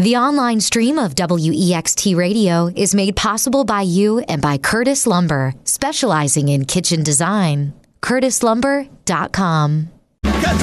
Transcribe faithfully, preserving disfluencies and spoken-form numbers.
The online stream of W E X T Radio is made possible by you and by Curtis Lumber, specializing in kitchen design. curtis lumber dot com